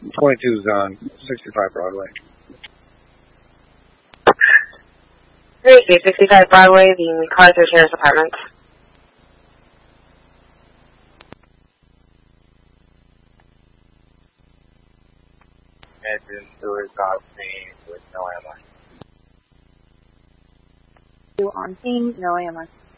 22 is on 65 Broadway. 65 Broadway, the MacArthur Sheriff's Department. Engine Stewart got scene with no ammo. On scene, no AMS.